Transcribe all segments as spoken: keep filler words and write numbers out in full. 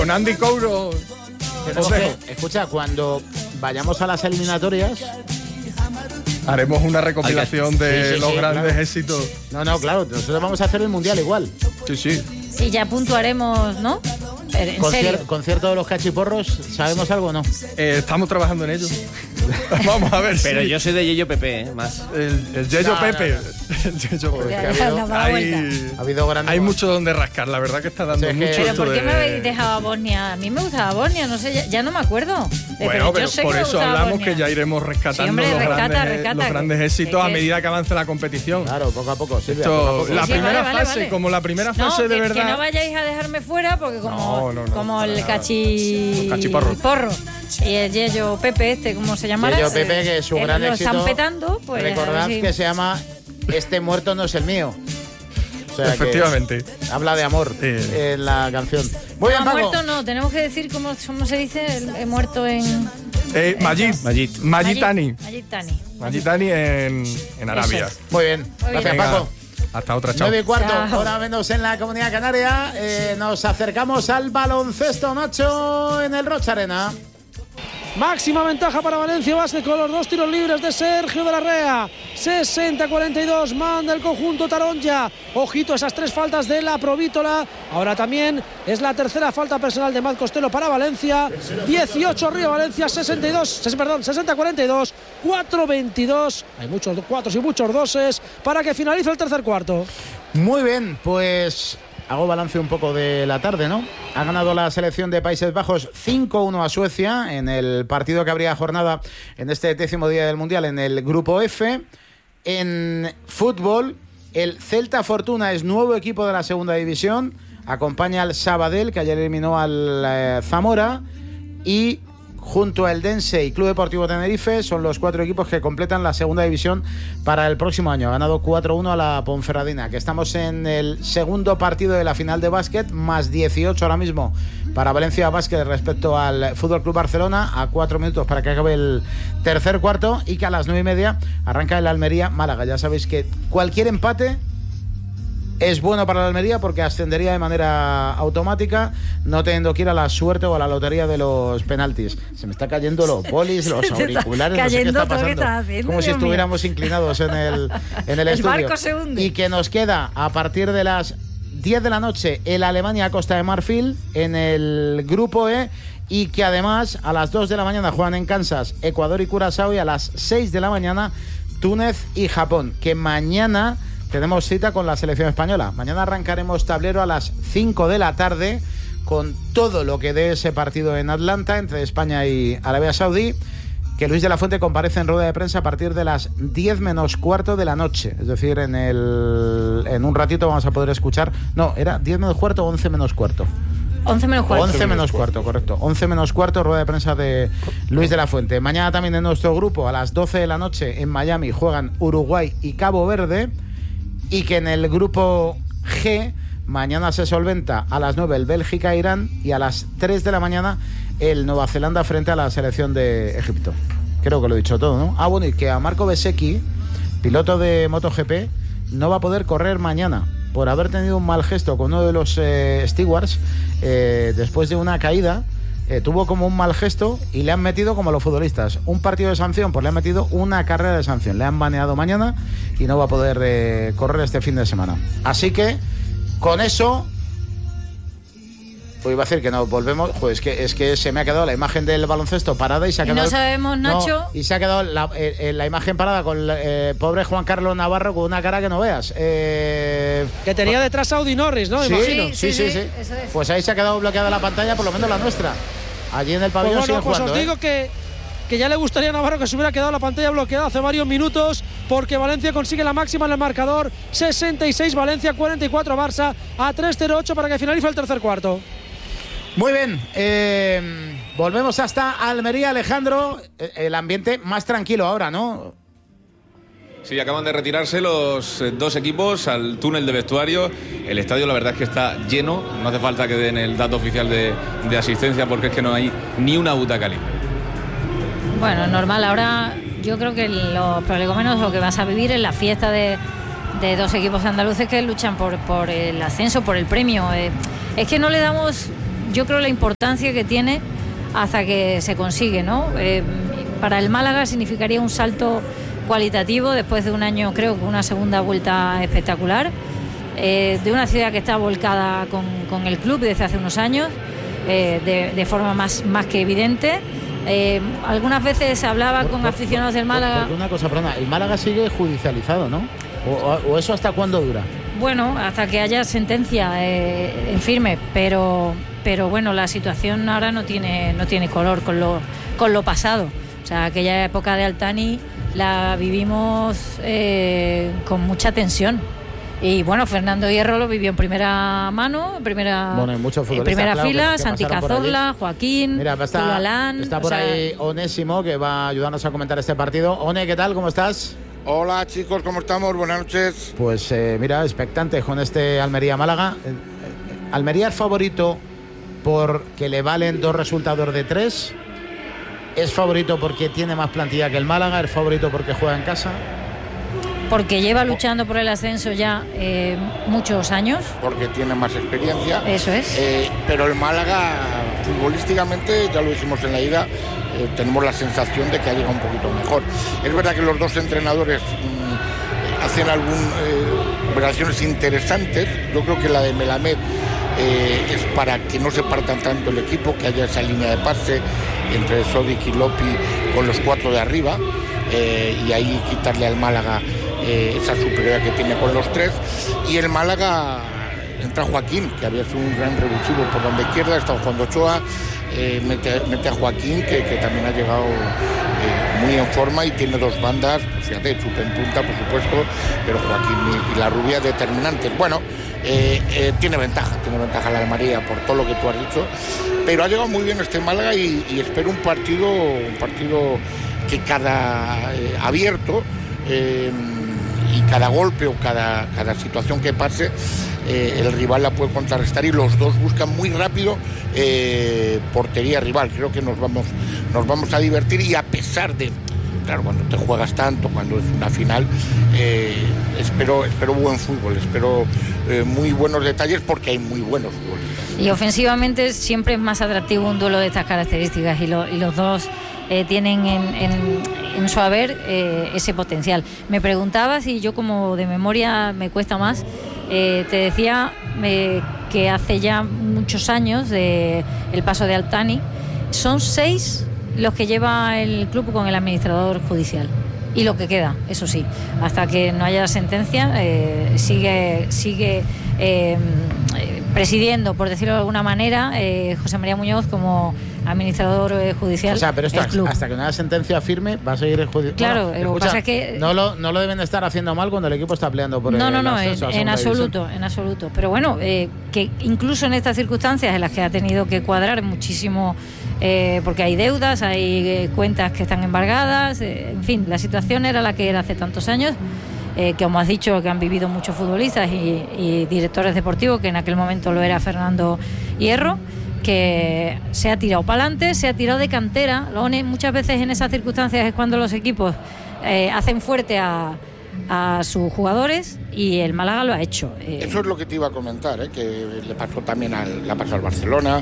con Andy Couro. Escucha, cuando vayamos a las eliminatorias haremos una recopilación Oiga, de sí, sí, los sí, grandes claro. éxitos. No, no, claro, nosotros vamos a hacer el mundial igual. Sí, sí. Y ya puntuaremos, ¿no? En Concier- serio. concierto de los cachiporros, ¿sabemos algo o no? Eh, estamos trabajando en ello. Vamos a ver. Pero si yo soy de Yeyo Pepe, ¿eh? Más. El, el Yeyo No, Pepe. no, no. El Yeyo Pepe. Ya, ha ya, habido- nos da la Hay, vuelta. Ha habido grandes. hay mucho donde rascar, la verdad que está dando Sí, es que- mucho Pero esto ¿por qué de- me habéis dejado a Bosnia? A mí me gustaba Bosnia, no sé, ya, ya no me acuerdo. De- Bueno, yo pero sé por que me eso gustaba hablamos Bosnia. que ya iremos rescatando Sí, hombre, los, rescata, grandes, rescata, los que- grandes éxitos que- a medida que avance la competición. Claro, poco a poco, Silvia, Esto, poco a poco. la Sí, primera vale, vale, fase, vale. como la primera No, fase de que, verdad. que no vayáis a dejarme fuera porque como, No, no, no, como para el nada. cachi... Cachiporro. porro y el Yeyo Pepe este, como se llamará. Yeyo Pepe, que es su eh, gran lo éxito. están petando, pues a Recordad ver si- que se llama Este muerto no es el mío. O sea que Efectivamente. habla de amor Sí. en la canción. Muy bien, No, Paco. muerto no, tenemos que decir cómo, cómo se dice el, el muerto en... Eh, Majid. Majid. Majitani. Majitani. Majitani en, en Arabia. Eso Muy bien. Muy Gracias, bien. Venga, Paco. hasta otra, chao. nueve y cuarto, Chao. hora menos en la Comunidad Canaria. Eh, nos acercamos al baloncesto, Nacho, en el Rocha Arena. Máxima ventaja para Valencia Basket con los dos tiros libres de Sergio de la Rea. sesenta a cuarenta y dos, manda el conjunto Taronja. Ojito esas tres faltas de la Provítola. Ahora también es la tercera falta personal de Matt Costello para Valencia. dieciocho arriba Valencia, sesenta y dos, ses- perdón, sesenta a cuarenta y dos, cuatro veintidós. Hay muchos cuatros y muchos doses para que finalice el tercer cuarto. Muy bien, pues hago balance un poco de la tarde, ¿no? Ha ganado la selección de Países Bajos cinco uno a Suecia en el partido que abría jornada en este décimo día del Mundial en el Grupo F. En fútbol, el Celta Fortuna es nuevo equipo de la segunda división. Acompaña al Sabadell, que ayer eliminó al eh, Zamora. Y junto al Dense y Club Deportivo Tenerife son los cuatro equipos que completan la segunda división para el próximo año. Ha ganado cuatro uno a la Ponferradina, que estamos en el segundo partido de la final de básquet, más dieciocho ahora mismo para Valencia Basket respecto al F C Barcelona, a cuatro minutos para que acabe el tercer cuarto, y que a las nueve y media arranca el Almería Málaga. Ya sabéis que cualquier empate es bueno para la Almería porque ascendería de manera automática, no teniendo que ir a la suerte o a la lotería de los penaltis. Se me está cayendo los bolis, los auriculares, no sé qué cayendo está todo lo que pasando. estás haciendo, Como si Dios mío. estuviéramos inclinados en el, en el, El estudio. barco se hunde. Y que nos queda a partir de las diez de la noche el Alemania-Costa de Marfil en el Grupo E, y que además a las dos de la mañana juegan en Kansas Ecuador y Curazao, y a las seis de la mañana Túnez y Japón. Que mañana tenemos cita con la selección española. Mañana arrancaremos tablero a las cinco de la tarde con todo lo que dé ese partido en Atlanta entre España y Arabia Saudí, que Luis de la Fuente comparece en rueda de prensa a partir de las diez menos cuarto de la noche. Es decir, en el en un ratito vamos a poder escuchar... No, ¿era diez menos cuarto o once menos cuarto? once menos cuatro. once menos cuarto, correcto. once menos cuarto, rueda de prensa de Luis de la Fuente. Mañana también en nuestro grupo, a las doce de la noche, en Miami, juegan Uruguay y Cabo Verde. Y que en el grupo G, mañana se solventa a las nueve el Bélgica-Irán, y a las tres de la mañana el Nueva Zelanda frente a la selección de Egipto. Creo que lo he dicho todo, ¿no? Ah, bueno, y que a Marco Bezzecchi, piloto de MotoGP, no va a poder correr mañana por haber tenido un mal gesto con uno de los eh, stewards eh, después de una caída. Eh, tuvo como un mal gesto y le han metido, como los futbolistas, un partido de sanción, pues le han metido una carrera de sanción. Le han baneado mañana y no va a poder eh, correr este fin de semana. Así que, con eso... Pues iba a decir que no, volvemos... Pues es que, es que se me ha quedado la imagen del baloncesto parada y se ha Y quedado... no sabemos, Nacho... No, y se ha quedado la, eh, la imagen parada con el eh, pobre Juan Carlos Navarro con una cara que no veas. Eh, Que tenía detrás a Audi Norris, ¿no? sí, Imagino. sí, sí, sí, sí. eso es. Pues ahí se ha quedado bloqueada la pantalla, por lo menos la nuestra. Allí en el Pues pabellón bueno, siguen pues jugando, os ¿eh? digo que, que ya le gustaría a Navarro que se hubiera quedado la pantalla bloqueada hace varios minutos, porque Valencia consigue la máxima en el marcador. sesenta y seis Valencia, cuarenta y cuatro Barça, a tres cero ocho para que finalice el tercer cuarto. Muy bien, eh, volvemos hasta Almería, Alejandro. El ambiente más tranquilo ahora, ¿no? Sí, acaban de retirarse los eh, dos equipos al túnel de vestuario. El estadio la verdad es que está lleno. No hace falta que den el dato oficial de, de asistencia, porque es que no hay ni una butaca libre. Bueno, normal. Ahora yo creo que los prolegómenos lo que vas a vivir es la fiesta de, de dos equipos andaluces que luchan por, por el ascenso, por el premio. Eh, es que no le damos... yo creo la importancia que tiene hasta que se consigue, ¿no? Eh, para el Málaga significaría un salto cualitativo después de un año, creo que una segunda vuelta espectacular, eh, de una ciudad que está volcada con, con el club desde hace unos años, eh, de, de forma más, más que evidente. Eh, algunas veces se hablaba por, con por, aficionados del Málaga. Por, por una cosa, perdona, el Málaga sigue judicializado, ¿no? O, o eso hasta cuándo dura. Bueno, hasta que haya sentencia eh, en firme, pero pero bueno, la situación ahora no tiene no tiene color con lo con lo pasado. O sea, aquella época de Altani la vivimos eh, con mucha tensión. Y bueno, Fernando Hierro lo vivió en primera mano, en primera, bueno, en muchos en primera claro, fila, que, que Santi Cazorla, Joaquín, Mira, está, Alán, está por ahí sea... Onésimo, que va a ayudarnos a comentar este partido. One, ¿qué tal? ¿Cómo estás? Hola chicos, ¿cómo estamos? Buenas noches. Pues eh, mira, expectantes con este Almería-Málaga. Eh, eh, Almería es favorito porque le valen dos resultados de tres. Es favorito porque tiene más plantilla que el Málaga. Es favorito porque juega en casa. Porque lleva luchando por el ascenso ya eh, muchos años. Porque tiene más experiencia. Eso es. Eh, pero el Málaga, futbolísticamente, ya lo dijimos en la ida, eh, tenemos la sensación de que ha llegado un poquito mejor. Es verdad que los dos entrenadores mmm, hacen algunas eh, relaciones interesantes. Yo creo que la de Melamed eh, es para que no se partan tanto el equipo, que haya esa línea de pase entre Sodic y Lopi con los cuatro de arriba, eh, y ahí quitarle al Málaga Eh, esa superioridad que tiene con los tres. Y el Málaga entra Joaquín, que había sido un gran revulsivo por banda izquierda, estaba jugando Ochoa, eh, mete, mete a Joaquín, que, que también ha llegado eh, muy en forma y tiene dos bandas, pues fíjate, chupa en punta por supuesto, pero Joaquín y, y la rubia determinantes. Bueno, eh, eh, tiene ventaja, tiene ventaja la Almería por todo lo que tú has dicho, pero ha llegado muy bien este Málaga y, y espero un partido, un partido que cada eh, abierto, eh, y cada golpe o cada, cada situación que pase, eh, el rival la puede contrarrestar y los dos buscan muy rápido eh, portería rival. Creo que nos vamos, nos vamos a divertir y a pesar de, claro, cuando te juegas tanto, cuando es una final, eh, espero, espero buen fútbol, espero eh, muy buenos detalles porque hay muy buenos futbolistas. Y ofensivamente siempre es más atractivo un duelo de estas características y, lo, y los dos eh, tienen en, en, en su haber eh, ese potencial. Me preguntabas y yo como de memoria me cuesta más, eh, te decía eh, que hace ya muchos años de el paso de Altani, son seis los que lleva el club con el administrador judicial. Y lo que queda, eso sí, hasta que no haya sentencia, eh, sigue sigue eh, presidiendo, por decirlo de alguna manera, eh, José María Muñoz como administrador eh, judicial. O sea, pero esto hasta, hasta que no haya sentencia firme va a seguir el judicial. Claro, bueno, lo que escucha, pasa es que no lo, no lo deben estar haciendo mal cuando el equipo está peleando por no, el no, no, ascenso en, en absoluto, división. en absoluto. Pero bueno, eh, que incluso en estas circunstancias en las que ha tenido que cuadrar muchísimo. Eh, porque hay deudas, hay eh, cuentas que están embargadas, eh, en fin, la situación era la que era hace tantos años, eh, que como has dicho, que han vivido muchos futbolistas y, y directores deportivos, que en aquel momento lo era Fernando Hierro, que se ha tirado para adelante, se ha tirado de cantera. Muchas veces en esas circunstancias es cuando los equipos eh, hacen fuerte a, a sus jugadores y el Málaga lo ha hecho. Eh. Eso es lo que te iba a comentar, ¿eh? Que le pasó también al, le ha pasado al Barcelona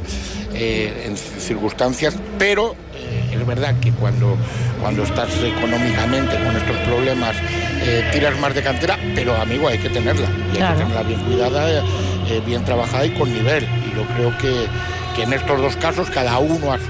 eh, en circunstancias, pero eh, es verdad que cuando, cuando estás económicamente con estos problemas eh, tiras más de cantera, pero amigo, hay que tenerla, y claro. Hay que tenerla bien cuidada, eh, bien trabajada y con nivel, y yo creo que, que en estos dos casos cada uno a su,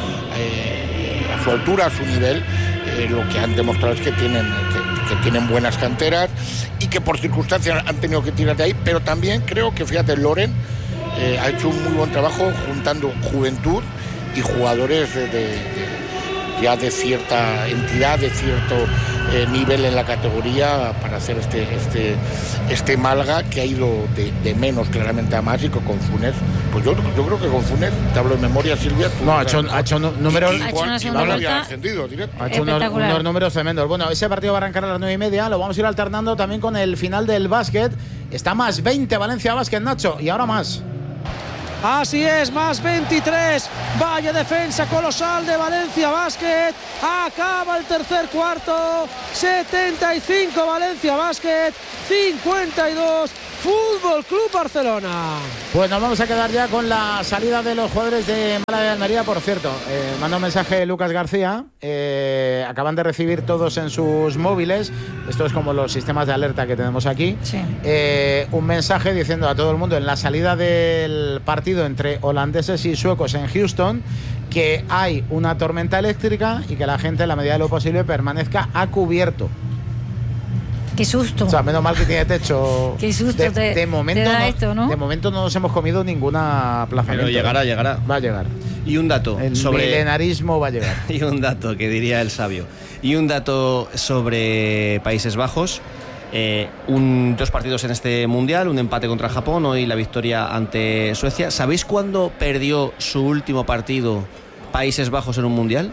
eh, a su altura, a su nivel, eh, lo que han demostrado es que tienen que, que tienen buenas canteras y que por circunstancias han tenido que tirar de ahí, pero también creo que, fíjate, Loren eh, ha hecho un muy buen trabajo juntando juventud y jugadores de, de, de, ya de cierta entidad, de cierto eh, nivel en la categoría para hacer este este este Málaga que ha ido de, de menos claramente a más y que con Funes, pues yo, yo creo que con Funes, te hablo de memoria, Silvia. No, ha hecho, ha hecho números. Ha hecho una segunda vuelta ha hecho unos, unos números tremendos. Bueno, ese partido va a arrancar a las nueve y media, lo vamos a ir alternando también con el final del básquet. Está más veinte Valencia Básquet, Nacho, y ahora más. Así es, más veintitrés. Vaya defensa colosal de Valencia Básquet. Acaba el tercer cuarto. setenta y cinco Valencia Básquet, cincuenta y dos Fútbol Club Barcelona. Pues nos vamos a quedar ya con la salida de los jugadores de Málaga y Almería. Por cierto, eh, manda un mensaje Lucas García. Eh, acaban de recibir todos en sus móviles, esto es como los sistemas de alerta que tenemos aquí, sí. eh, un mensaje diciendo a todo el mundo en la salida del partido entre holandeses y suecos en Houston que hay una tormenta eléctrica y que la gente en la medida de lo posible permanezca a cubierto. Qué susto. O sea, menos mal que tiene techo. Qué susto de, te, de momento te da no, esto, ¿no? De momento no nos hemos comido ninguna plaza. Pero llegará, llegará. Va a llegar. Y un dato El sobre milenarismo va a llegar. Y un dato que diría el sabio. Y un dato sobre Países Bajos. Eh, un, dos partidos en este mundial, un empate contra Japón, hoy la victoria ante Suecia. ¿Sabéis cuándo perdió su último partido Países Bajos en un mundial?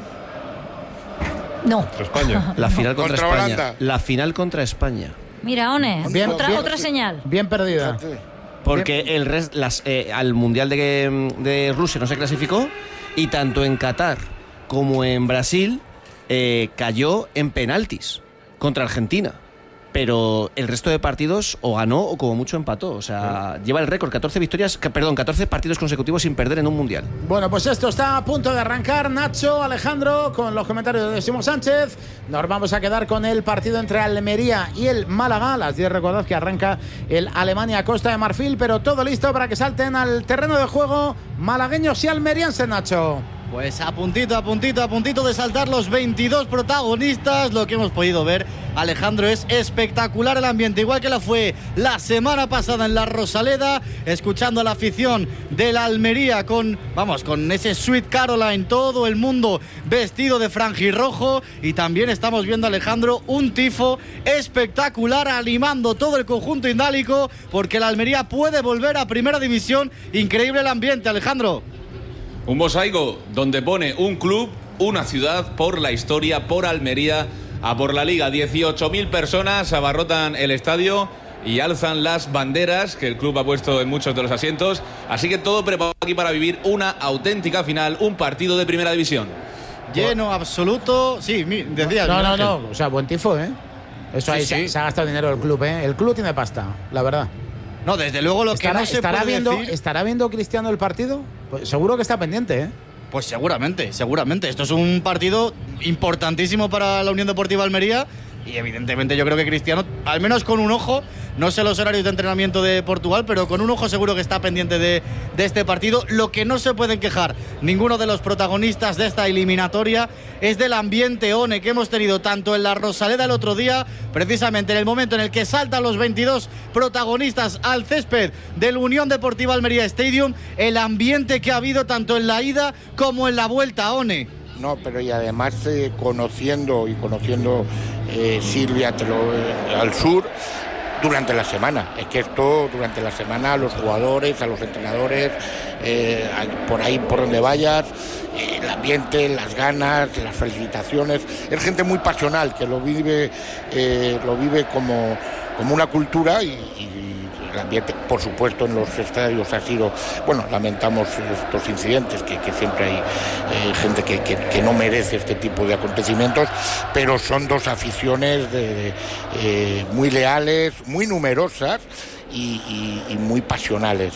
No. Contra España. La final contra, Contra España. Holanda. La final contra España. Mira, One, Bien, otra, bien. otra señal. Bien perdida. Porque el res, las, eh, al mundial de, de Rusia no se clasificó y tanto en Qatar como en Brasil eh, cayó en penaltis contra Argentina. Pero el resto de partidos o ganó o como mucho empató. O sea, lleva el récord, catorce victorias, perdón, catorce partidos consecutivos sin perder en un mundial. Bueno, pues esto está a punto de arrancar. Nacho, Alejandro, con los comentarios de Simón Sánchez. Nos vamos a quedar con el partido entre Almería y el Málaga. A las diez recordad que arranca el Alemania-Costa de Marfil, pero todo listo para que salten al terreno de juego malagueños y almerienses, Nacho. Pues a puntito, a puntito, a puntito de saltar los veintidós protagonistas. Lo que hemos podido ver, Alejandro, es espectacular el ambiente, igual que la fue la semana pasada en la Rosaleda, escuchando a la afición de la Almería con, vamos, con ese Sweet Caroline, todo el mundo vestido de franjirrojo. Y también estamos viendo, Alejandro, un tifo espectacular animando todo el conjunto indálico, porque la Almería puede volver a primera división. Increíble el ambiente, Alejandro. Un mosaico donde pone un club, una ciudad, por la historia, por Almería, a por la Liga. dieciocho mil personas abarrotan el estadio y alzan las banderas que el club ha puesto en muchos de los asientos. Así que todo preparado aquí para vivir una auténtica final, un partido de primera división. Lleno absoluto. Sí, decía. No, no, no. O sea, buen tifo, ¿eh? Eso Sí, ahí sí. Se, se ha gastado dinero el club, ¿eh? El club tiene pasta, la verdad. No, desde luego lo que ¿Estará, no se estará puede viendo, decir... ¿Estará viendo Cristiano el partido? Pues seguro que está pendiente, ¿eh? Pues seguramente, seguramente. Esto es un partido importantísimo para la Unión Deportiva Almería y evidentemente yo creo que Cristiano, al menos con un ojo, no sé los horarios de entrenamiento de Portugal, pero con un ojo seguro que está pendiente de, de este partido. Lo que no se pueden quejar ninguno de los protagonistas de esta eliminatoria es del ambiente, One, que hemos tenido tanto en la Rosaleda el otro día, precisamente en el momento en el que saltan los veintidós protagonistas al césped del Unión Deportiva Almería Stadium, el ambiente que ha habido tanto en la ida como en la vuelta, One. No, pero y además eh, conociendo y conociendo eh, Silvia te lo, eh, al sur durante la semana. Es que esto durante la semana a los jugadores, a los entrenadores, eh, por ahí por donde vayas, eh, el ambiente, las ganas, las felicitaciones. Es gente muy pasional que lo vive, eh, lo vive como, como una cultura y, y el ambiente, por supuesto, en los estadios ha sido, bueno, lamentamos estos incidentes, que, que siempre hay eh, gente que, que, que no merece este tipo de acontecimientos, pero son dos aficiones de, de, eh, muy leales, muy numerosas y, y, y muy pasionales.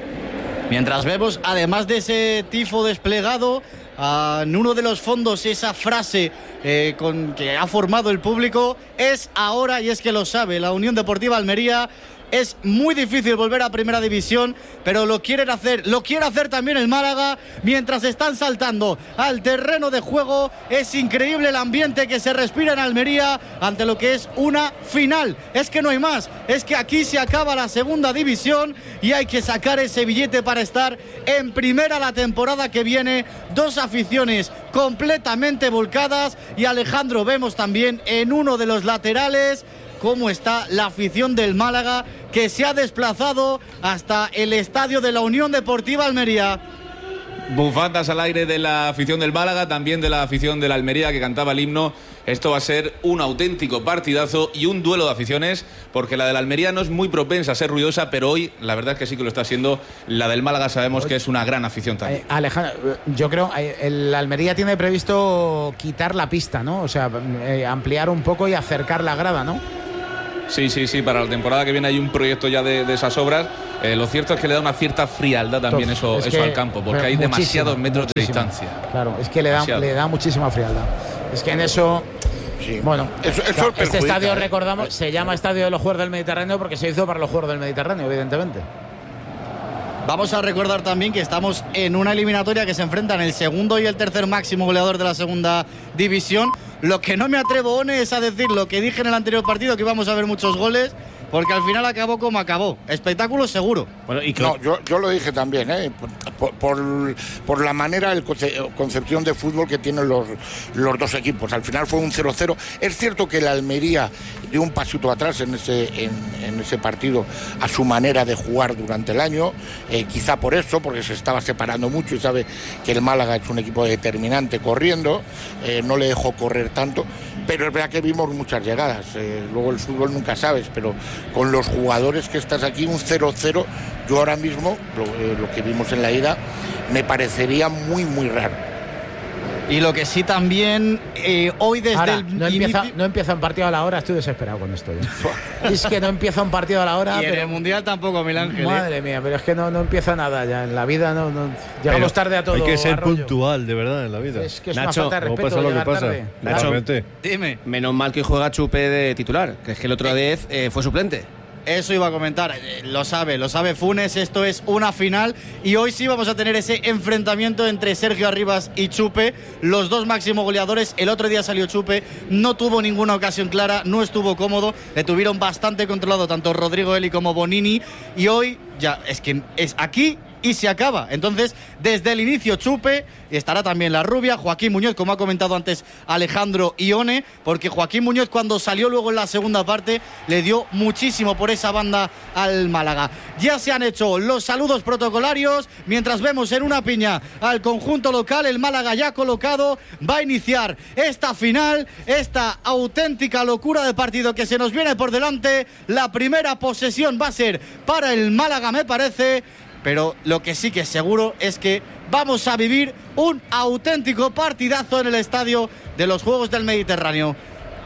Mientras vemos, además de ese tifo desplegado, uh, en uno de los fondos esa frase eh, con, que ha formado el público, es ahora, y es que lo sabe la Unión Deportiva Almería. Es muy difícil volver a primera división, pero lo quieren hacer, lo quiere hacer también el Málaga mientras están saltando al terreno de juego. Es increíble el ambiente que se respira en Almería ante lo que es una final. Es que no hay más, es que aquí se acaba la segunda división y hay que sacar ese billete para estar en primera la temporada que viene. Dos aficiones completamente volcadas y, Alejandro, vemos también en uno de los laterales cómo está la afición del Málaga, que se ha desplazado hasta el estadio de la Unión Deportiva Almería. Bufandas al aire de la afición del Málaga, también de la afición de la Almería que cantaba el himno. Esto va a ser un auténtico partidazo y un duelo de aficiones, porque la de la Almería no es muy propensa a ser ruidosa, pero hoy la verdad es que sí que lo está siendo. La del Málaga sabemos que es una gran afición también. Eh, Alejandro, yo creo eh, el Almería tiene previsto quitar la pista, ¿no? O sea, eh, ampliar un poco y acercar la grada, ¿no? Sí, sí, sí, para la temporada que viene hay un proyecto ya de, de esas obras. Eh, lo cierto es que le da una cierta frialdad también eso, es eso que, al campo, porque hay demasiados metros de distancia. Claro, es que le da, le da muchísima frialdad. Es que en eso... Sí. Bueno, eso, eso claro, este estadio, ¿eh? recordamos, se llama Estadio de los Juegos del Mediterráneo porque se hizo para los Juegos del Mediterráneo, evidentemente. Vamos a recordar también que estamos en una eliminatoria que se enfrentan el segundo y el tercer máximo goleador de la segunda división. Lo que no me atrevo, One, es a decir lo que dije en el anterior partido, que íbamos a ver muchos goles, porque al final acabó como acabó. Espectáculo seguro. Bueno, y que... No, yo, yo lo dije también, ¿eh? por, por, por la manera, el conce, concepción de fútbol que tienen los, los dos equipos. Al final fue un cero cero. Es cierto que el Almería dio un pasito atrás en ese, en, en ese partido a su manera de jugar durante el año, eh, quizá por eso, porque se estaba separando mucho y sabe que el Málaga es un equipo determinante corriendo, eh, no le dejó correr tanto, pero es verdad que vimos muchas llegadas. Eh, luego el fútbol nunca sabes, pero con los jugadores que estás aquí, un cero cero, yo ahora mismo, lo, eh, lo que vimos en la ida, me parecería muy, muy raro. Y lo que sí también, eh, hoy desde Ahora, el no empieza, inicio... no empieza un partido a la hora, estoy desesperado con esto. ¿eh? Es que no empieza un partido a la hora. Y en pero... el Mundial tampoco, Miguel Ángel. Madre ¿eh? mía, pero es que no, no empieza nada ya. En la vida no, no llegamos pero tarde a todo. hay que ser Arroyo. puntual, de verdad, en la vida. Es que es Nacho, una falta de no respeto pasa lo que llegar pasa. tarde. Nacho, Dime. menos mal que juega Chupe de titular, que es que el otro vez eh, fue suplente. Eso iba a comentar, eh, lo sabe, lo sabe Funes, esto es una final y hoy sí vamos a tener ese enfrentamiento entre Sergio Arribas y Chupe, los dos máximos goleadores. El otro día salió Chupe, no tuvo ninguna ocasión clara, no estuvo cómodo, le tuvieron bastante controlado tanto Rodrigo Eli como Bonini y hoy ya es que es aquí y se acaba. Entonces, desde el inicio Chupe, y estará también la rubia, Joaquín Muñoz, como ha comentado antes Alejandro Ione, porque Joaquín Muñoz cuando salió luego en la segunda parte le dio muchísimo por esa banda al Málaga. Ya se han hecho los saludos protocolarios, mientras vemos en una piña al conjunto local, el Málaga ya colocado, va a iniciar esta final, esta auténtica locura de partido que se nos viene por delante. La primera posesión va a ser para el Málaga, me parece. Pero lo que sí que es seguro es que vamos a vivir un auténtico partidazo en el estadio de los Juegos del Mediterráneo.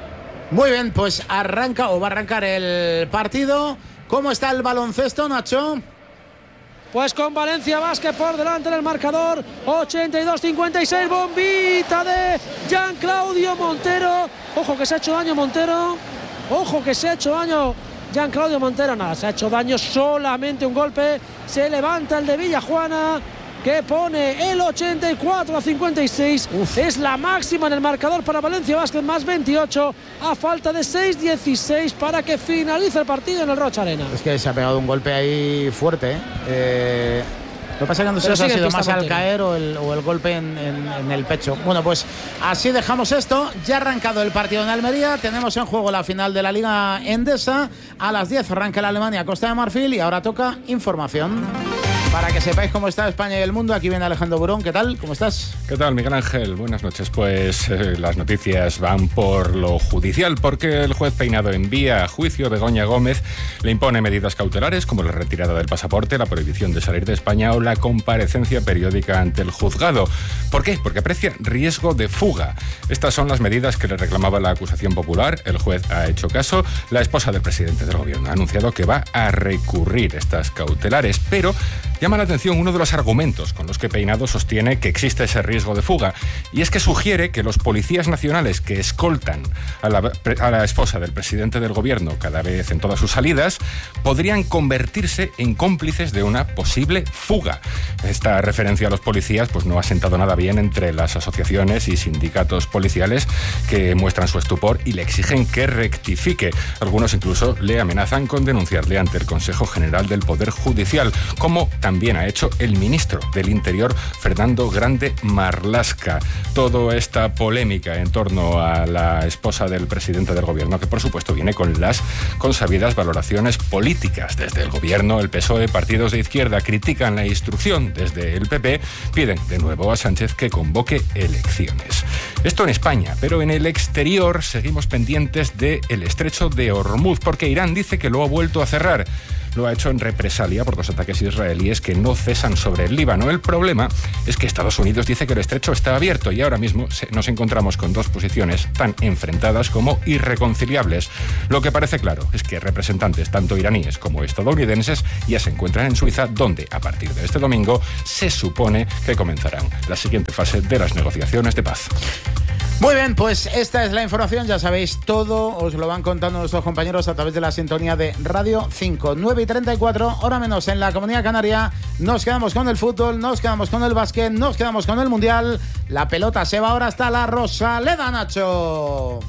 Muy bien, pues arranca o va a arrancar el partido. ¿Cómo está el baloncesto, Nacho? Pues con Valencia Basket por delante en el marcador, ochenta y dos cincuenta y seis, bombita de Jean Claudio Montero. Ojo que se ha hecho daño Montero, ojo que se ha hecho daño Jean Claudio Montero. Nada, se ha hecho daño, solamente un golpe. Se levanta el de Villajuana, que pone el ochenta y cuatro a cincuenta y seis. Uf. Es la máxima en el marcador para Valencia Basket, más veintiocho, a falta de seis dieciséis para que finalice el partido en el Rocha Arena. Es que se ha pegado un golpe ahí fuerte, ¿eh? eh... Lo que pasa es que no sé si ha sido más al caer o el, o el golpe en, en, en el pecho. Bueno, pues así dejamos esto. Ya ha arrancado el partido en Almería. Tenemos en juego la final de la Liga Endesa. A las diez arranca la Alemania Costa de Marfil y ahora toca información. Para que sepáis cómo está España y el mundo, aquí viene Alejandro Burón. ¿Qué tal? ¿Cómo estás? ¿Qué tal, Miguel Ángel? Buenas noches. Pues eh, las noticias van por lo judicial, porque el juez Peinado envía a juicio a Begoña Gómez, le impone medidas cautelares como la retirada del pasaporte, la prohibición de salir de España o la comparecencia periódica ante el juzgado. ¿Por qué? Porque aprecia riesgo de fuga. Estas son las medidas que le reclamaba la acusación popular. El juez ha hecho caso. La esposa del presidente del gobierno ha anunciado que va a recurrir estas cautelares, pero llama la atención uno de los argumentos con los que Peinado sostiene que existe ese riesgo de fuga, y es que sugiere que los policías nacionales que escoltan a la, a la esposa del presidente del gobierno cada vez en todas sus salidas podrían convertirse en cómplices de una posible fuga. Esta referencia a los policías pues no ha sentado nada bien entre las asociaciones y sindicatos policiales, que muestran su estupor y le exigen que rectifique. Algunos incluso le amenazan con denunciarle ante el Consejo General del Poder Judicial, como también ha hecho el ministro del Interior, Fernando Grande Marlaska. Toda esta polémica en torno a la esposa del presidente del gobierno, que por supuesto viene con las consabidas valoraciones políticas. Desde el gobierno, el P S O E, partidos de izquierda critican la instrucción. Desde el P P piden de nuevo a Sánchez que convoque elecciones. Esto en España, pero en el exterior seguimos pendientes del estrecho de Hormuz, porque Irán dice que lo ha vuelto a cerrar. lo ha hecho en represalia por los ataques israelíes que no cesan sobre el Líbano. El problema es que Estados Unidos dice que el estrecho está abierto y ahora mismo nos encontramos con dos posiciones tan enfrentadas como irreconciliables. Lo que parece claro es que representantes tanto iraníes como estadounidenses ya se encuentran en Suiza, donde a partir de este domingo se supone que comenzarán la siguiente fase de las negociaciones de paz. Muy bien, pues esta es la información, ya sabéis todo, os lo van contando nuestros compañeros a través de la sintonía de Radio cinco, nueve y treinta y cuatro, hora menos en la Comunidad Canaria. Nos quedamos con el fútbol, nos quedamos con el básquet, nos quedamos con el Mundial. La pelota se va ahora hasta la Rosaleda, Nacho.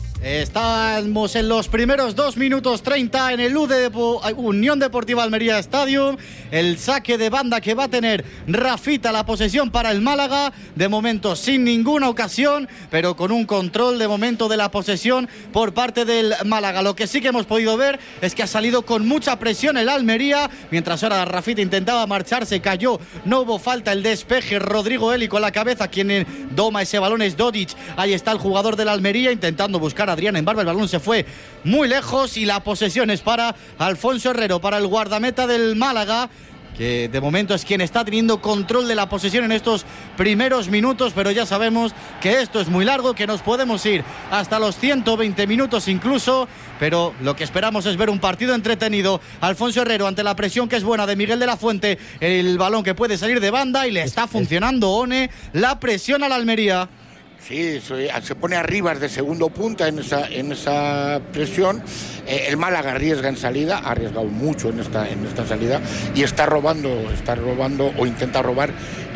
Estamos en los primeros dos minutos treinta en el U D Unión Deportiva Almería Stadium. El saque de banda que va a tener Rafita, la posesión para el Málaga. De momento sin ninguna ocasión, pero con un control de momento de la posesión por parte del Málaga. Lo que sí que hemos podido ver es que ha salido con mucha presión el Almería. Mientras ahora Rafita intentaba marcharse, cayó, no hubo falta, el despeje. Rodrigo Eli con la cabeza, quien doma ese balón es Dodic. Ahí está el jugador del Almería intentando buscar a Adrián en Barba. El balón se fue muy lejos y la posesión es para Alfonso Herrero, para el guardameta del Málaga, que de momento es quien está teniendo control de la posesión en estos primeros minutos, pero ya sabemos que esto es muy largo, que nos podemos ir hasta los ciento veinte minutos incluso, pero lo que esperamos es ver un partido entretenido. Alfonso Herrero ante la presión que es buena de Miguel de la Fuente, el balón que puede salir de banda y le está funcionando One, la presión a la Almería. Sí, se pone arriba de segundo punta en esa, en esa presión. Eh, el Málaga arriesga en salida, ha arriesgado mucho en esta, en esta salida y está robando, está robando o intenta robar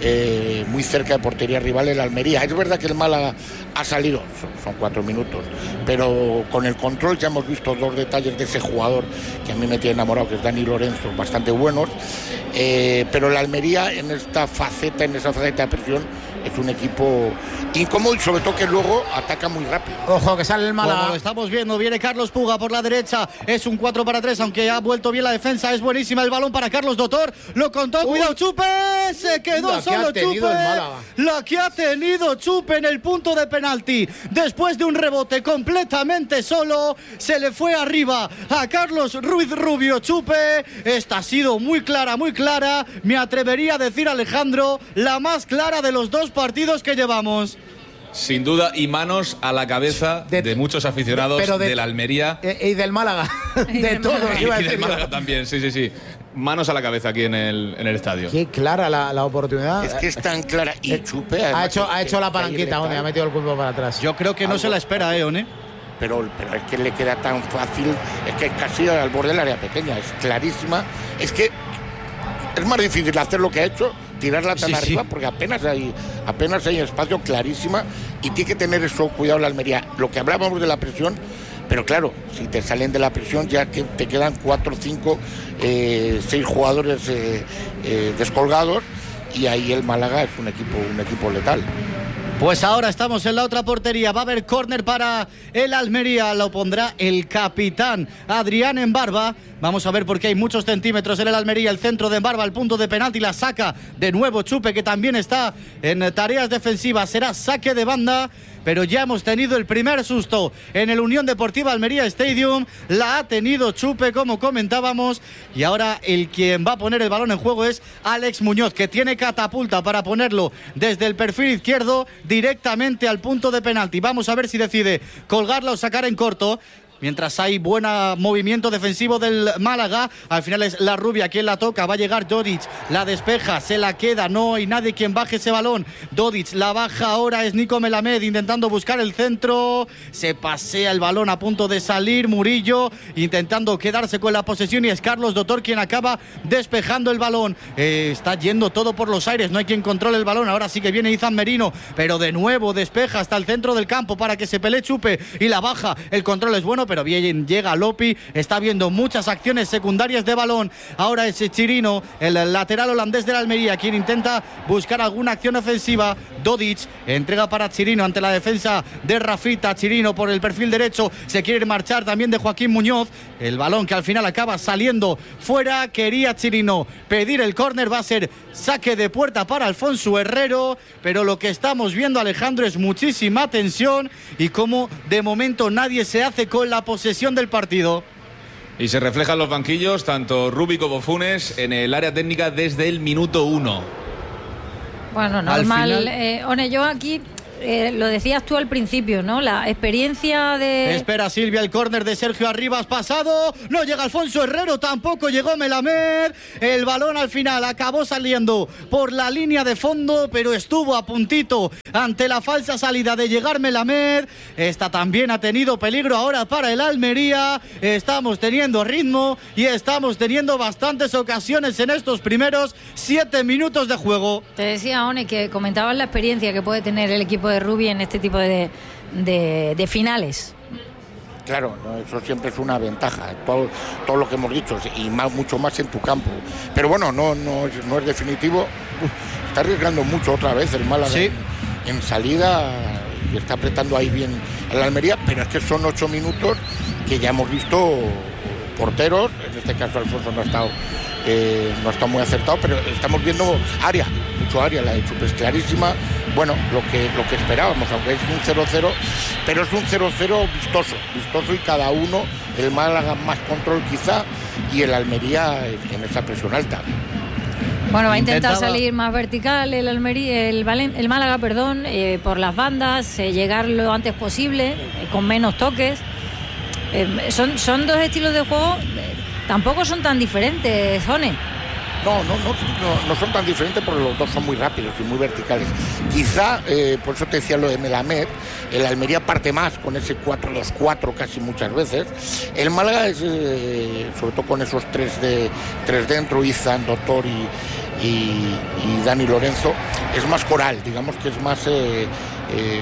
eh, muy cerca de portería rival el Almería. Es verdad que el Málaga ha salido, son, son cuatro minutos, pero con el control ya hemos visto dos detalles de ese jugador que a mí me tiene enamorado, que es Dani Lorenzo, bastante buenos. Eh, pero el Almería en esta faceta, en esa faceta de presión, es un equipo incómodo y sobre todo que luego ataca muy rápido. Ojo que sale el Málaga. Como lo estamos viendo, viene Carlos Puga por la derecha, es un cuatro para tres, aunque ha vuelto bien la defensa, es buenísima, el balón para Carlos Dotor, lo contó, Uy. cuidado Chupe, se quedó solo Chupe, la que ha tenido Chupe en el punto de penalti, después de un rebote completamente solo, se le fue arriba a Carlos Ruiz Rubio. Chupe, esta ha sido muy clara, muy clara, me atrevería a decir, Alejandro, la más clara de los dos partidos que llevamos. Sin duda, y manos a la cabeza de, de muchos aficionados de, de, de la Almería. Y, y del Málaga. De todos. Y, y del Málaga también, sí, sí, sí. Manos a la cabeza aquí en el, en el estadio. Qué clara la, la oportunidad. Es que es tan clara. Y Chupe ha hecho, ha hecho la palanquita, One, ha metido el cuerpo para atrás. Yo creo que no Algo. se la espera, ¿eh, One? Pero, pero es que le queda tan fácil, es que es casi al borde del área pequeña, es clarísima. Es que es más difícil hacer lo que ha hecho, tirarla tan sí, arriba, sí. porque apenas hay, apenas hay espacio, clarísima, y tiene que tener eso cuidado la Almería. Lo que hablábamos de la presión, pero claro, si te salen de la presión ya que te quedan cuatro, cinco, eh, seis jugadores eh, eh, descolgados, y ahí el Málaga es un equipo, un equipo letal. Pues ahora estamos en la otra portería. Va a haber córner para el Almería. Lo pondrá el capitán Adrián en Barba. Vamos a ver porque hay muchos centímetros en el Almería. El centro de Barba, el punto de penalti, la saca de nuevo Chupe, que también está en tareas defensivas. Será saque de banda. Pero ya hemos tenido el primer susto en el Unión Deportiva Almería Stadium. La ha tenido Chupe, como comentábamos. Y ahora el quien va a poner el balón en juego es Alex Muñoz, que tiene catapulta para ponerlo desde el perfil izquierdo directamente al punto de penalti. Vamos a ver si decide colgarla o sacar en corto. Mientras hay buen movimiento defensivo del Málaga, al final es la Rubia quien la toca, va a llegar Dodic, la despeja, se la queda, no hay nadie quien baje ese balón. Dodic la baja ahora, es Nico Melamed intentando buscar el centro, se pasea el balón a punto de salir, Murillo intentando quedarse con la posesión y es Carlos Dotor quien acaba despejando el balón. Eh, está yendo todo por los aires, no hay quien controle el balón, ahora sí que viene Izan Merino, pero de nuevo despeja hasta el centro del campo para que se pelee Chupe y la baja, el control es bueno, pero bien llega Lopi, está viendo muchas acciones secundarias de balón. Ahora es Chirino, el lateral holandés de la Almería, quien intenta buscar alguna acción ofensiva. Dodic entrega para Chirino ante la defensa de Rafita. Chirino por el perfil derecho, se quiere marchar también de Joaquín Muñoz. El balón que al final acaba saliendo fuera. Quería Chirino pedir el córner, va a ser saque de puerta para Alfonso Herrero, pero lo que estamos viendo, Alejandro, es muchísima tensión y como de momento nadie se hace con la posesión del partido. Y se reflejan los banquillos, tanto Rubi como Funes, en el área técnica desde el minuto uno. Bueno, normal. Eh, One, yo aquí... Eh, lo decías tú al principio, ¿no? La experiencia de... Espera Silvia, el córner de Sergio Arribas pasado. No llega Alfonso Herrero, tampoco llegó Melamed. El balón al final acabó saliendo por la línea de fondo, pero estuvo a puntito ante la falsa salida de llegar Melamed. Esta también ha tenido peligro ahora para el Almería. Estamos teniendo ritmo y estamos teniendo bastantes ocasiones en estos primeros siete minutos de juego. Te decía, One, que comentabas la experiencia que puede tener el equipo de Rubi en este tipo de, de, de finales. Claro, ¿no? Eso siempre es una ventaja, todo, todo lo que hemos dicho, y más, mucho más en tu campo. Pero bueno, no, no, es, no es definitivo. Uf, está arriesgando mucho otra vez el Málaga sí. en, en salida y está apretando ahí bien a la Almería, pero es que son ocho minutos que ya hemos visto porteros, en este caso Alfonso no ha estado, eh, no ha estado muy acertado, pero estamos viendo área, mucho área, la de Chupe es clarísima. Bueno, lo que, lo que esperábamos, aunque es un cero cero, pero es un cero cero vistoso, vistoso y cada uno, el Málaga más control quizá y el Almería en, en esa presión alta. Bueno, va a intentar Intentaba... salir más vertical el Almería, el, Valen, el Málaga, perdón, eh, por las bandas, eh, llegar lo antes posible, eh, con menos toques. Eh, son, son dos estilos de juego, eh, tampoco son tan diferentes, One. No, no, no, no, no son tan diferentes porque los dos son muy rápidos y muy verticales. Quizá, eh, por eso te decía lo de Melamed, el Almería parte más con ese cuatro dos cuatro casi muchas veces. El Málaga es, eh, sobre todo con esos tres de tres dentro, Izan, Doctor y, y, y Dani Lorenzo, es más coral, digamos que es más... Eh, eh,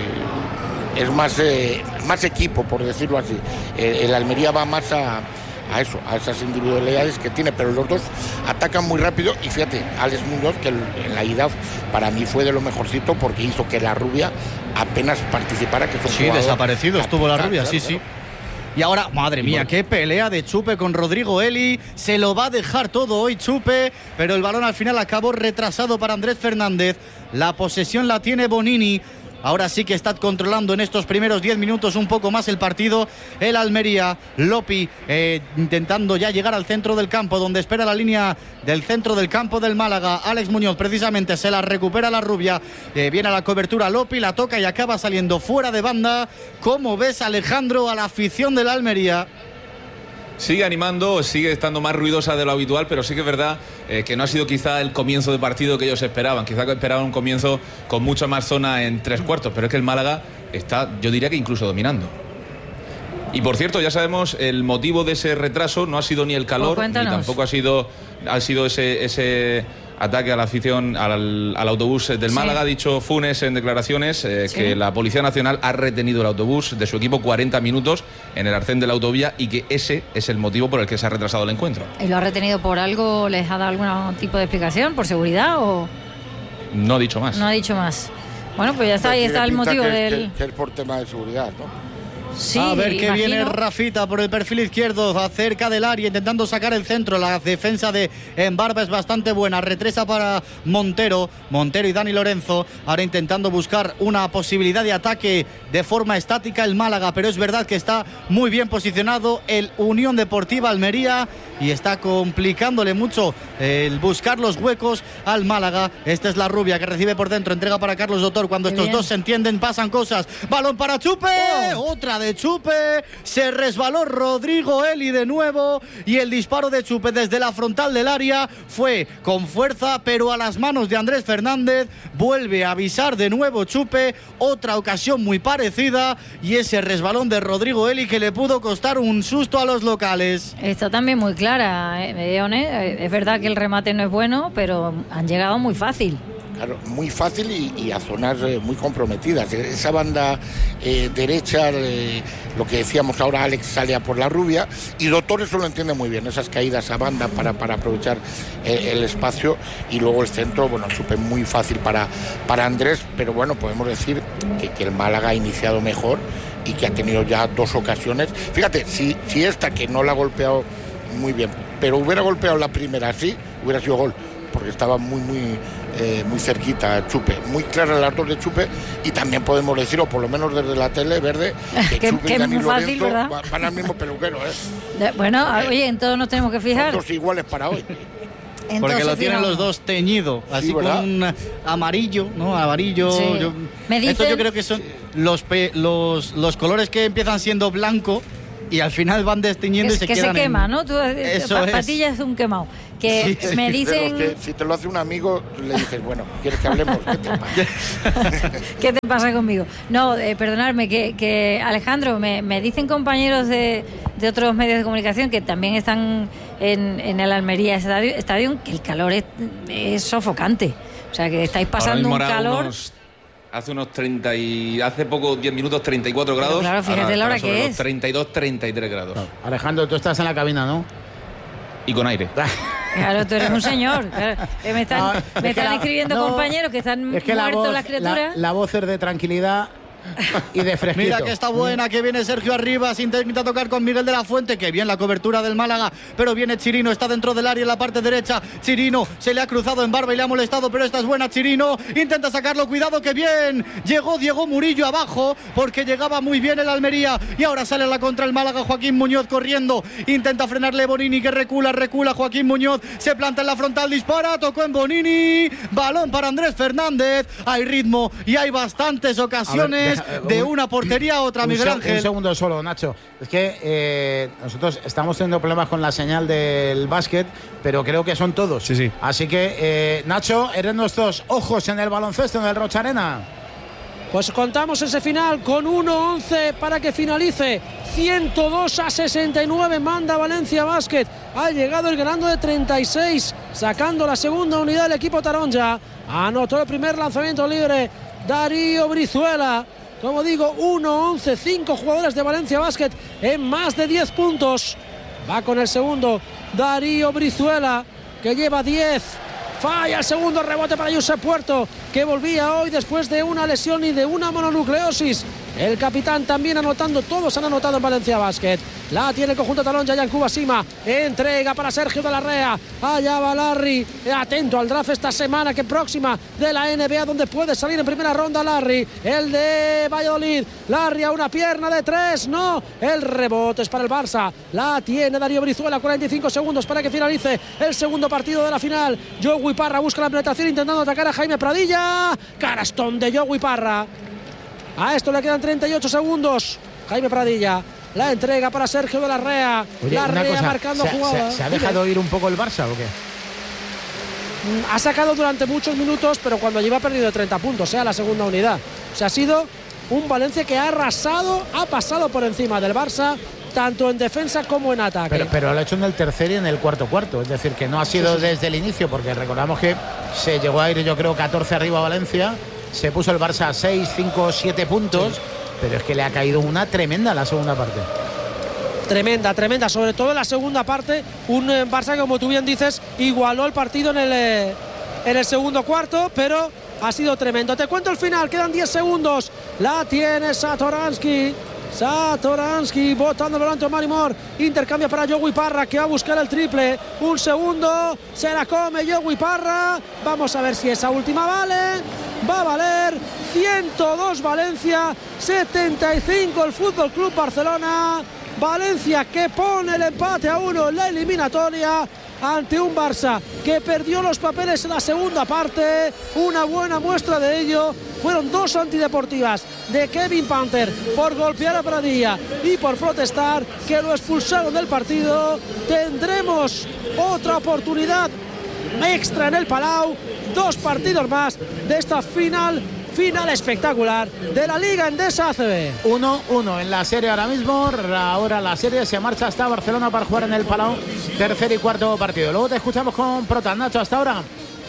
es más, eh, más equipo, por decirlo así. Eh, el Almería va más a... a eso, a esas individualidades que tiene, pero los dos atacan muy rápido y fíjate, Alex Muñoz, que en la ida para mí fue de lo mejorcito porque hizo que la Rubia apenas participara, que fue un sí, desaparecido capital, estuvo la Rubia, claro, sí, sí. Y ahora, madre mía, qué pelea de Chupe con Rodrigo Eli. Se lo va a dejar todo hoy Chupe, pero el balón al final acabó retrasado para Andrés Fernández. La posesión la tiene Bonini. Ahora sí que está controlando en estos primeros diez minutos un poco más el partido el Almería. Lopi eh, intentando ya llegar al centro del campo, donde espera la línea del centro del campo del Málaga. Alex Muñoz precisamente se la recupera la Rubia. Eh, viene a la cobertura Lopi, la toca y acaba saliendo fuera de banda. ¿Cómo ves, Alejandro, a la afición del Almería? Sigue animando, sigue estando más ruidosa de lo habitual, pero sí que es verdad eh, que no ha sido quizá el comienzo de partido que ellos esperaban. Quizá que esperaban un comienzo con mucha más zona en tres cuartos, pero es que el Málaga está, yo diría que incluso dominando. Y por cierto, ya sabemos el motivo de ese retraso, no ha sido ni el calor, oh, ni tampoco ha sido, ha sido ese... ese ataque a la afición al, al autobús del Málaga. Sí. Ha dicho Funes en declaraciones eh, sí. que la Policía Nacional ha retenido el autobús de su equipo cuarenta minutos en el arcén de la autovía y que ese es el motivo por el que se ha retrasado el encuentro. ¿Y lo ha retenido por algo? ¿Les ha dado algún tipo de explicación? ¿Por seguridad o...? No ha dicho más. No ha dicho más. Bueno, pues ya está, ahí está el motivo que, del... Que, que es por tema de seguridad, ¿no? Sí, a ver qué imagino. Viene Rafita por el perfil izquierdo, acerca del área, intentando sacar el centro. La defensa de Embarba es bastante buena. Retresa para Montero. Montero y Dani Lorenzo. Ahora intentando buscar una posibilidad de ataque de forma estática el Málaga. Pero es verdad que está muy bien posicionado el Unión Deportiva Almería y está complicándole mucho el buscar los huecos al Málaga. Esta es la Rubia que recibe por dentro. Entrega para Carlos Doctor. Cuando Qué estos bien. dos se entienden, pasan cosas. Balón para Chupe. Oh. Otra de Chupe, se resbaló Rodrigo Eli de nuevo y el disparo de Chupe desde la frontal del área fue con fuerza, pero a las manos de Andrés Fernández. Vuelve a avisar de nuevo Chupe, otra ocasión muy parecida y ese resbalón de Rodrigo Eli que le pudo costar un susto a los locales. Está también muy clara, ¿eh, One? Es verdad que el remate no es bueno, pero han llegado muy fácil. Claro, muy fácil y, y a zonas eh, muy comprometidas. Esa banda eh, derecha, eh, lo que decíamos ahora, Alex sale a por la Rubia y Doctor eso lo entiende muy bien, esas caídas a banda para, para aprovechar eh, el espacio y luego el centro, bueno, súper muy fácil para, para Andrés, pero bueno, podemos decir que, que el Málaga ha iniciado mejor y que ha tenido ya dos ocasiones. Fíjate, si, si esta que no la ha golpeado muy bien, pero hubiera golpeado la primera así, hubiera sido gol, porque estaba muy, muy eh, muy cerquita, Chupe, muy claras las dos de Chupe, y también podemos decir, o por lo menos desde la tele verde, que, que Chupe que y es Dani muy fácil, Lorenzo ¿verdad? van, van al mismo peluquero, ¿eh? De- bueno, eh, oye, en todo nos tenemos que fijar. Son dos iguales para hoy. Entonces, Porque lo tienen fijamos. los dos teñido, así Sí, con ¿verdad? un amarillo, ¿no? Amarillo. Sí. Yo, Me Esto dicen- yo creo que son los, pe- los, los colores que empiezan siendo blanco y al final van desteñiendo Que, y se que se quedan en- quema, ¿no? Tú, Eso pa- es. patillas es un quemado. Que Sí, sí. me De dicen... los que, si te lo hace un amigo, le dices, bueno, ¿quieres que hablemos? ¿Qué te pasa? ¿Qué te pasa conmigo? No, eh, perdonadme, que, que Alejandro, me, me dicen compañeros de, de otros medios de comunicación que también están en, en el Almería Estadio, Stadium, que el calor es, es sofocante. O sea, que estáis Ahora pasando mismo un era calor... unos- hace unos treinta y... Hace poco, diez minutos, treinta y cuatro grados. claro, fíjate Ahora la hora estará sobre que los es. treinta y dos, treinta y tres grados. Alejandro, tú estás en la cabina, ¿no? Y con aire. Claro, tú eres un señor. Claro. Eh, Me están, No, me es que están la- escribiendo no, compañeros que están Es que la muertos voz, las criaturas. la, la voz es de tranquilidad y de fresquito. Mira que está buena, que viene Sergio Arribas, intenta tocar con Miguel de la Fuente, que bien la cobertura del Málaga, pero viene Chirino, está dentro del área en la parte derecha, Chirino se le ha cruzado en barba y le ha molestado, pero esta es buena, Chirino intenta sacarlo, cuidado que bien, llegó Diego Murillo abajo, porque llegaba muy bien el Almería, y ahora sale a la contra el Málaga, Joaquín Muñoz corriendo, intenta frenarle Bonini, que recula, recula Joaquín Muñoz, se planta en la frontal, dispara, tocó en Bonini, balón para Andrés Fernández, hay ritmo y hay bastantes ocasiones A ver, deja- de un- una portería a otra, un Miguel se- Ángel. Un segundo solo, Nacho. Es que eh, nosotros estamos teniendo problemas con la señal del básquet, pero creo que son todos. Sí, sí. Así que, eh, Nacho, eres nuestros ojos en el baloncesto, en el Rocha Arena. Pues contamos ese final con uno once para que finalice. ciento dos a sesenta y nueve manda Valencia Basket. Ha llegado el ganando de treinta y seis, sacando la segunda unidad del equipo Taronja. Anotó el primer lanzamiento libre Darío Brizuela. Como digo, uno once, cinco jugadores de Valencia Basket en más de diez puntos. Va con el segundo Darío Brizuela, que lleva diez. Falla el segundo rebote para Josep Puerto, que volvía hoy después de una lesión y de una mononucleosis. El capitán también anotando, todos han anotado en Valencia Basket. La tiene el conjunto talón, ya en Cuba Sima. Entrega para Sergio de la Rea. Allá va Larry. Atento al draft esta semana, que próxima de la N B A, donde puede salir en primera ronda Larry. El de Valladolid. Larry a una pierna de tres. No. El rebote es para el Barça. La tiene Darío Brizuela. cuarenta y cinco segundos para que finalice el segundo partido de la final. Joey Parra busca la penetración intentando atacar a Jaime Pradilla. Carastón de Joey Parra. A esto le quedan treinta y ocho segundos. Jaime Pradilla. La entrega para Sergio de la Rea. Oye, la una Rea cosa, marcando ¿se, jugada. se- ¿se ha dejado ir un poco el Barça o qué? Ha sacado durante muchos minutos, pero cuando lleva perdido treinta puntos, sea la segunda unidad. O sea, ha sido un Valencia que ha arrasado, ha pasado por encima del Barça, tanto en defensa como en ataque. Pero, pero lo ha hecho en el tercer y en el cuarto cuarto. Es decir, que no ha sido Sí, sí, sí. desde el inicio, porque recordamos que se llegó a ir, yo creo, catorce arriba a Valencia. Se puso el Barça a seis, cinco, siete puntos. Sí. Pero es que le ha caído una tremenda la segunda parte. Tremenda, tremenda, sobre todo en la segunda parte. Un eh, Barça que, como tú bien dices, igualó el partido en el, eh, en el segundo cuarto, pero ha sido tremendo. Te cuento el final, quedan diez segundos. La tiene Satoransky. Satoransky botando el volante Omar Imor. Intercambia para Joey Parra, que va a buscar el triple. Un segundo, se la come Joey Parra. Vamos a ver si esa última vale. Va a valer. ciento dos Valencia, setenta y cinco el Fútbol Club Barcelona. Valencia que pone el empate a uno en la eliminatoria ante un Barça que perdió los papeles en la segunda parte. Una buena muestra de ello fueron dos antideportivas de Kevin Panther por golpear a Pradilla y por protestar, que lo expulsaron del partido. Tendremos otra oportunidad extra en el Palau, dos partidos más de esta final final espectacular de la Liga Endesa A C B. uno uno en la serie ahora mismo. Ahora la serie se marcha hasta Barcelona para jugar en el Palau, tercer y cuarto partido. Luego te escuchamos con Prota. Nacho, hasta ahora.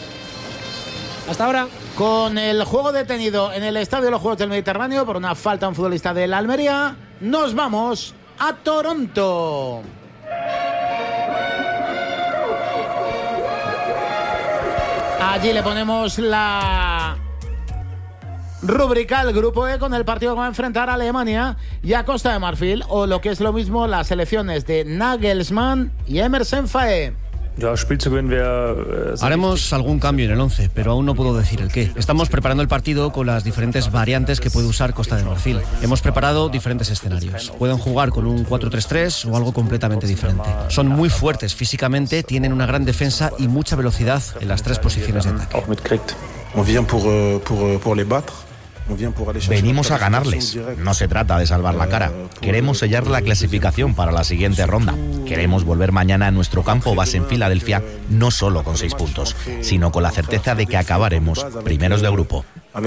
Hasta ahora. Con el juego detenido en el Estadio de los Juegos del Mediterráneo por una falta a un futbolista de la Almería, nos vamos a Toronto. Allí le ponemos la rúbrica al grupo E con el partido que va a enfrentar a Alemania y a Costa de Marfil, o lo que es lo mismo, las selecciones de Nagelsmann y Emerson Faé. Haremos algún cambio en el once, pero aún no puedo decir el qué. Estamos preparando el partido con las diferentes variantes que puede usar Costa de Marfil. Hemos preparado diferentes escenarios. Pueden jugar con un cuatro tres tres o algo completamente diferente. Son muy fuertes físicamente, tienen una gran defensa y mucha velocidad en las tres posiciones de ataque. Venimos a ganarles. No se trata de salvar la cara. Queremos sellar la clasificación para la siguiente ronda. Queremos volver mañana a nuestro campo base en Filadelfia, no solo con seis puntos, sino con la certeza de que acabaremos primeros de grupo.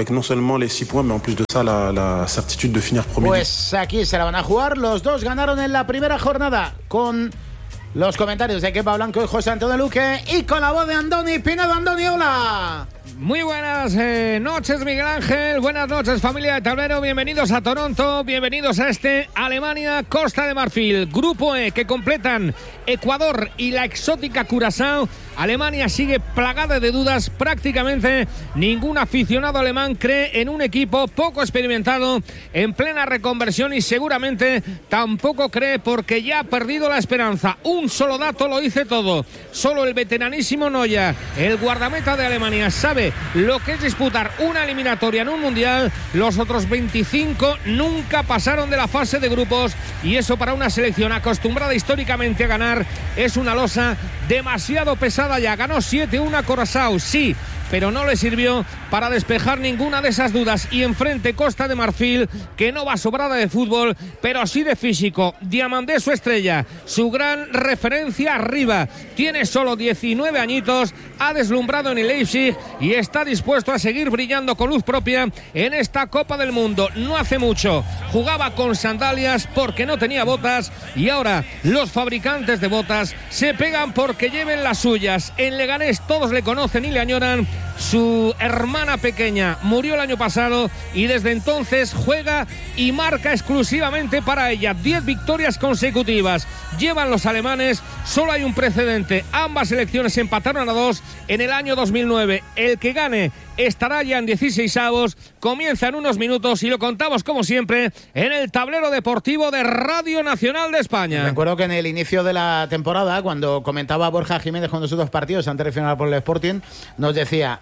Pues aquí se la van a jugar. Los dos ganaron en la primera jornada con los comentarios de Kepa Blanco y José Antonio Luque y con la voz de Andoni Pinedo. Andoni, hola. Muy buenas eh, noches, Miguel Ángel. Buenas noches, familia de Tablero. Bienvenidos a Toronto. Bienvenidos a este Alemania-Costa de Marfil. Grupo E que completan Ecuador y la exótica Curazao. Alemania sigue plagada de dudas. Prácticamente ningún aficionado alemán cree en un equipo poco experimentado, en plena reconversión, y seguramente tampoco cree porque ya ha perdido la esperanza. Un solo dato lo dice todo. Solo el veteranísimo Neuer, el guardameta de Alemania, sabe lo que es disputar una eliminatoria en un mundial. Los otros veinticinco nunca pasaron de la fase de grupos, y eso para una selección acostumbrada históricamente a ganar es una losa demasiado pesada ya. Ganó siete uno a Curazao, sí, pero no le sirvió para despejar ninguna de esas dudas. Y enfrente Costa de Marfil, que no va sobrada de fútbol, pero sí de físico. Diamandé, su estrella, su gran referencia arriba. Tiene solo diecinueve añitos, ha deslumbrado en el Leipzig y está dispuesto a seguir brillando con luz propia en esta Copa del Mundo. No hace mucho jugaba con sandalias porque no tenía botas, y ahora los fabricantes de botas se pegan porque lleven las suyas. En Leganés todos le conocen y le añoran. Su hermana pequeña murió el año pasado y desde entonces juega y marca exclusivamente para ella. Diez victorias consecutivas llevan los alemanes. Solo hay un precedente: ambas selecciones empataron a dos en el año dos mil nueve. El que gane estará ya en dieciseisavos. Comienza en unos minutos y lo contamos como siempre en el tablero deportivo de Radio Nacional de España. Recuerdo que en el inicio de la temporada, cuando comentaba Borja Jiménez con nosotros partidos antes de final por el Sporting, nos decía: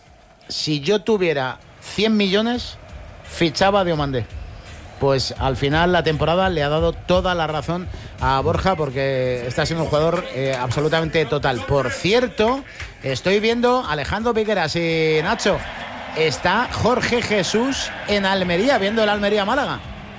si yo tuviera cien millones, fichaba a Diomandé. Pues al final la temporada le ha dado toda la razón a Borja, porque está siendo un jugador eh, absolutamente total. Por cierto, estoy viendo Alejandro Piqueras y Nacho, está Jorge Jesús en Almería, viendo el Almería-Málaga.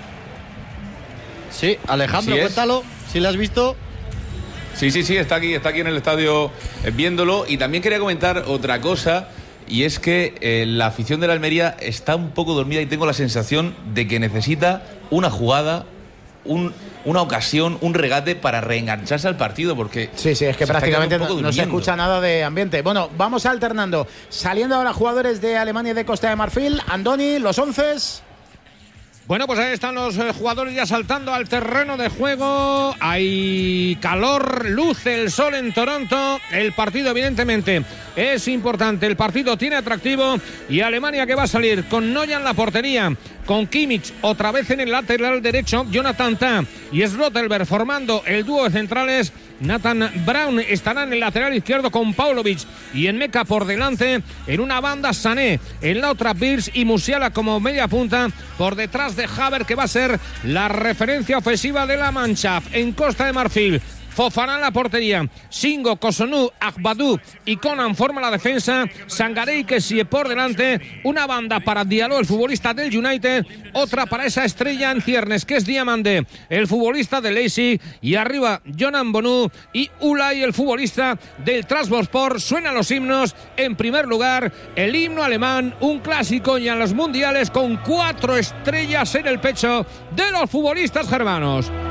Sí, Alejandro, sí cuéntalo, si lo has visto. Sí, sí, sí, está aquí, está aquí en el estadio eh, viéndolo. Y también quería comentar otra cosa, y es que eh, la afición de la Almería está un poco dormida y tengo la sensación de que necesita una jugada, un, una ocasión, un regate para reengancharse al partido, porque sí, sí, es que prácticamente no, no se escucha nada de ambiente. Bueno, vamos alternando. Saliendo ahora jugadores de Alemania y de Costa de Marfil. Andoni, los onces. Bueno, pues ahí están los eh, jugadores ya saltando al terreno de juego. Hay calor, luce el sol en Toronto. El partido evidentemente es importante. El partido tiene atractivo, y Alemania que va a salir con Neuer en la portería, con Kimmich otra vez en el lateral derecho, Jonathan Tah y Slotterberg formando el dúo de centrales. Nathan Brown estará en el lateral izquierdo con Paulovic y Enmeka por delante. En una banda Sané, en la otra Birch y Musiala como media punta, por detrás de Havertz, que va a ser la referencia ofensiva de la Mannschaft. En Costa de Marfil, Fofana en la portería, Singo, Cossonu, Agbadou y Conan forma la defensa. Sangaré y Kessie por delante. Una banda para Diallo, el futbolista del United, otra para esa estrella en ciernes que es Diamandé, el futbolista del Leipzig, y arriba Jonan Bonu y Ulay, el futbolista del Trabzonspor. Suenan los himnos. En primer lugar, el himno alemán, un clásico ya en los mundiales, con cuatro estrellas en el pecho de los futbolistas germanos.